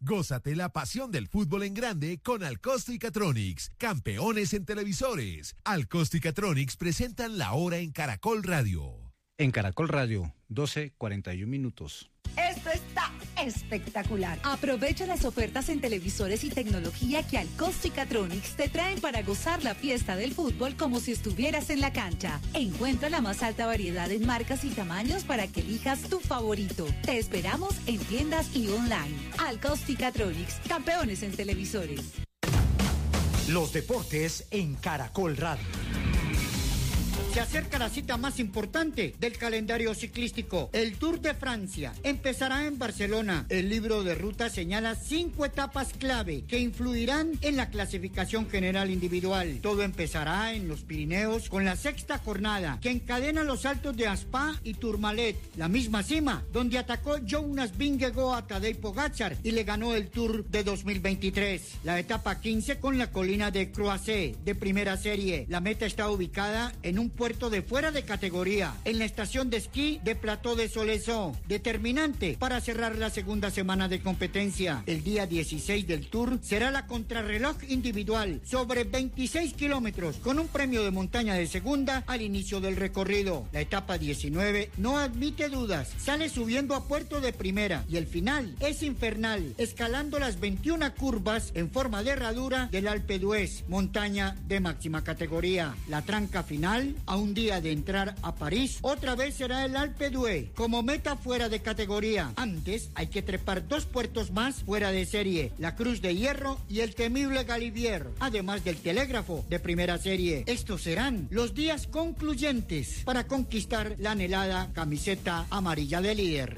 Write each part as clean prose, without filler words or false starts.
Gózate la pasión del fútbol en grande con Alcosto y Catronics, campeones en televisores. Alcosto y Catronics presentan La Hora en Caracol Radio. En Caracol Radio, 12:41. Esto está espectacular. Aprovecha las ofertas en televisores y tecnología que Alcosto y Catronics te traen para gozar la fiesta del fútbol como si estuvieras en la cancha. Encuentra la más alta variedad en marcas y tamaños para que elijas tu favorito. Te esperamos en tiendas y online. Alcosto y Catronics, campeones en televisores. Los deportes en Caracol Radio. Se acerca la cita más importante del calendario ciclístico, el Tour de Francia. Empezará en Barcelona. El libro de ruta señala 5 etapas clave que influirán en la clasificación general individual. Todo empezará en los Pirineos con la 6ª jornada, que encadena los saltos de Aspá y Tourmalet, la misma cima donde atacó Jonas Vingegaard a Tadej Pogačar y le ganó el Tour de 2023. La etapa 15 con la colina de Croazé de primera serie. La meta está ubicada en un puerto de fuera de categoría, en la estación de esquí de Plateau de Soleso, determinante para cerrar la segunda semana de competencia. El día 16 del Tour será la contrarreloj individual sobre 26 kilómetros, con un premio de montaña de segunda al inicio del recorrido. La etapa 19 no admite dudas, sale subiendo a puerto de primera y el final es infernal, escalando las 21 curvas en forma de herradura del Alpe d'Huez, montaña de máxima categoría. La tranca final, a un día de entrar a París, otra vez será el Alpe d'Huez como meta fuera de categoría. Antes hay que trepar 2 puertos más fuera de serie, la Cruz de Hierro y el temible Galibier, además del Telégrafo de primera serie. Estos serán los días concluyentes para conquistar la anhelada camiseta amarilla de líder.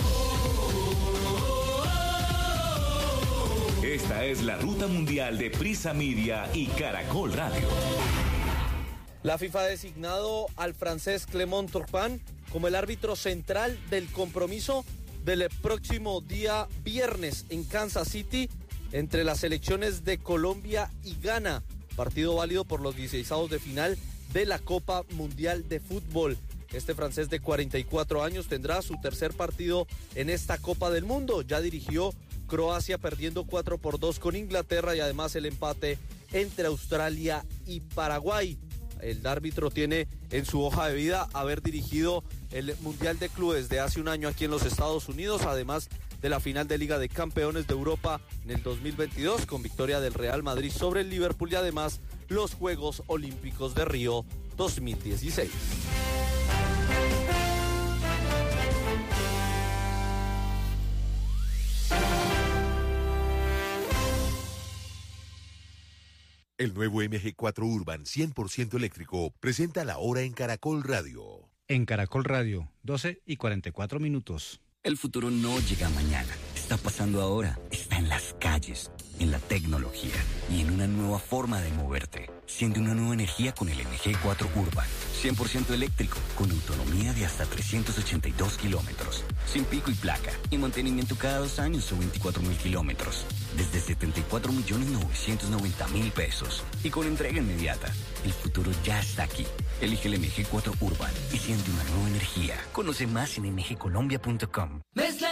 Esta es la ruta mundial de Prisa Media y Caracol Radio. La FIFA ha designado al francés Clément Turpin como el árbitro central del compromiso del próximo día viernes en Kansas City entre las selecciones de Colombia y Ghana, partido válido por los 16avos de final de la Copa Mundial de Fútbol. Este francés de 44 años tendrá su tercer partido en esta Copa del Mundo. Ya dirigió Croacia perdiendo 4-2 con Inglaterra y además el empate entre Australia y Paraguay. El árbitro tiene en su hoja de vida haber dirigido el Mundial de Clubes de hace un año aquí en los Estados Unidos, además de la final de Liga de Campeones de Europa en el 2022 con victoria del Real Madrid sobre el Liverpool y además los Juegos Olímpicos de Río 2016. El nuevo MG4 Urban 100% eléctrico presenta La Hora en Caracol Radio. En Caracol Radio, 12:44. El futuro no llega mañana, está pasando ahora, está en las calles, en la tecnología y en una nueva forma de moverte. Siente una nueva energía con el MG4 Urban, 100% eléctrico, con autonomía de hasta 382 kilómetros, sin pico y placa, y mantenimiento cada 2 años o 24.000 kilómetros, desde 74.990.000 pesos, y con entrega inmediata. El futuro ya está aquí. Elige el MG4 Urban y siente una nueva energía. Conoce más en mgcolombia.com.